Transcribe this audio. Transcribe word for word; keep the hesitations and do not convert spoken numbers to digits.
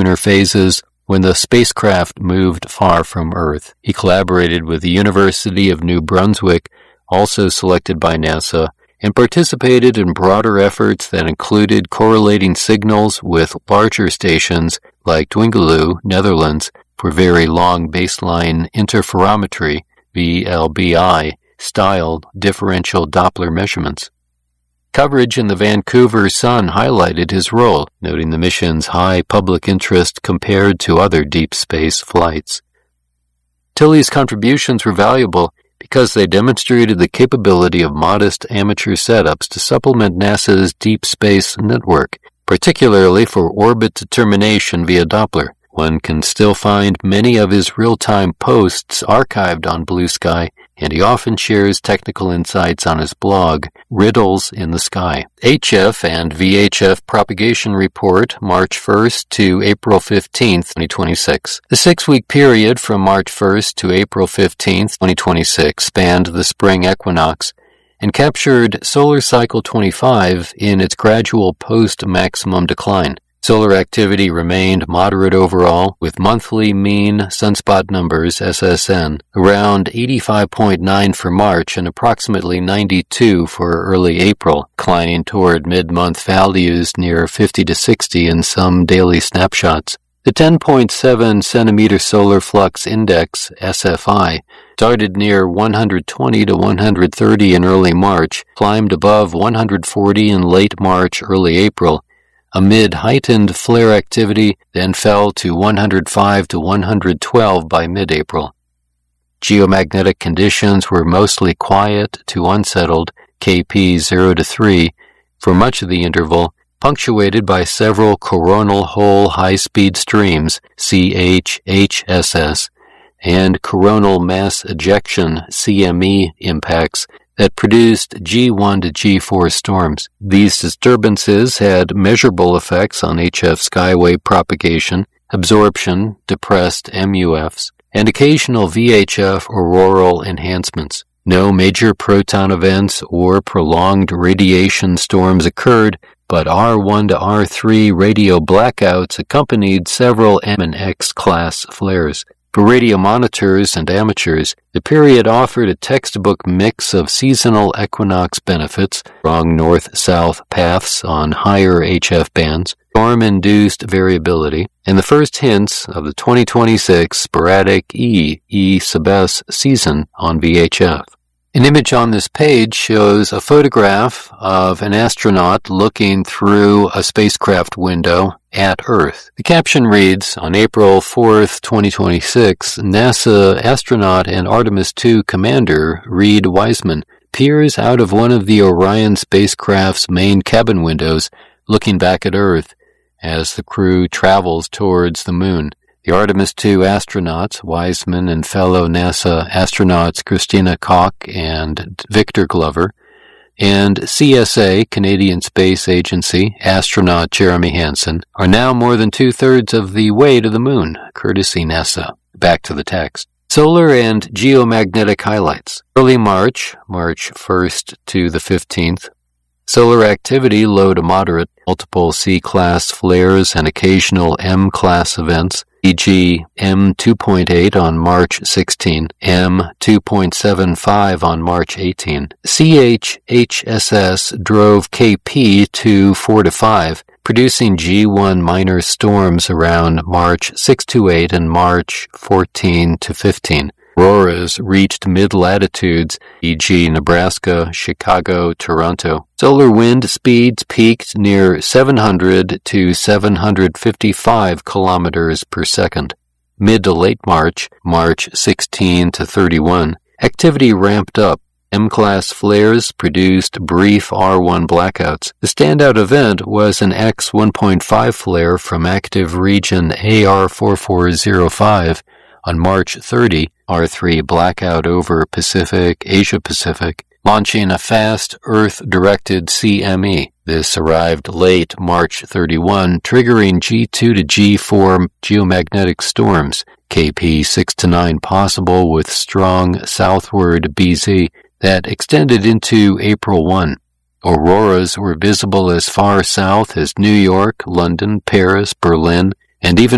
lunar phases when the spacecraft moved far from Earth. He collaborated with the University of New Brunswick, also selected by NASA, and participated in broader efforts that included correlating signals with larger stations like Dwingeloo, Netherlands, for very long baseline interferometry, V L B I, style differential Doppler measurements. Coverage in the Vancouver Sun highlighted his role, noting the mission's high public interest compared to other deep space flights. Tilley's contributions were valuable because they demonstrated the capability of modest amateur setups to supplement NASA's deep space network, particularly for orbit determination via Doppler. One can still find many of his real-time posts archived on Blue Sky, and he often shares technical insights on his blog, Riddles in the Sky. H F and V H F Propagation Report, March first to April fifteenth, twenty twenty-six. The six-week period from March first to April fifteenth, twenty twenty-six spanned the spring equinox and captured solar cycle twenty-five in its gradual post-maximum decline. Solar activity remained moderate overall, with monthly mean sunspot numbers, S S N, around eighty-five point nine for March and approximately ninety-two for early April, declining toward mid-month values near fifty to sixty in some daily snapshots. The ten point seven centimeter solar flux index, S F I, started near one hundred twenty to one hundred thirty in early March, climbed above one hundred forty in late March, early April, amid heightened flare activity, then fell to one hundred five to one hundred twelve by mid-April. Geomagnetic conditions were mostly quiet to unsettled, K P zero to three, for much of the interval, punctuated by several coronal hole high-speed streams, C H H S S, and coronal mass ejection, C M E, impacts that produced G one to G four storms. These disturbances had measurable effects on H F skywave propagation, absorption, depressed M U Fs, and occasional V H F auroral enhancements. No major proton events or prolonged radiation storms occurred, but R one to R three radio blackouts accompanied several M and X class flares. For radio monitors and amateurs, the period offered a textbook mix of seasonal equinox benefits, strong north-south paths on higher H F bands, storm-induced variability, and the first hints of the twenty twenty-six sporadic E, E sub S season on V H F. An image on this page shows a photograph of an astronaut looking through a spacecraft window at Earth. The caption reads, on April fourth, twenty twenty-six, NASA astronaut and Artemis two commander Reid Wiseman peers out of one of the Orion spacecraft's main cabin windows, looking back at Earth as the crew travels towards the moon. The Artemis two astronauts, Wiseman and fellow NASA astronauts Christina Koch and Victor Glover, and C S A, Canadian Space Agency, astronaut Jeremy Hansen, are now more than two-thirds of the way to the moon, courtesy NASA. Back to the text. Solar and geomagnetic highlights. Early March, March first to the fifteenth, solar activity low to moderate, multiple C-class flares and occasional M-class events, for example M two point eight on March sixteenth, M two point seven five on March eighteenth. C H H S S drove K P to four to five, producing G one minor storms around March sixth to eighth and March fourteenth to fifteenth. Auroras reached mid-latitudes, for example Nebraska, Chicago, Toronto. Solar wind speeds peaked near seven hundred to seven hundred fifty-five kilometers per second. Mid to late March, March sixteenth to thirty-first, activity ramped up. M-class flares produced brief R one blackouts. The standout event was an X one point five flare from active region A R four four zero five on March thirtieth, R three blackout over Pacific, Asia-Pacific, launching a fast Earth-directed C M E. This arrived late March thirty-first, triggering G two to G four geomagnetic storms, K P six to nine possible with strong southward B Z that extended into April first. Auroras were visible as far south as New York, London, Paris, Berlin, and even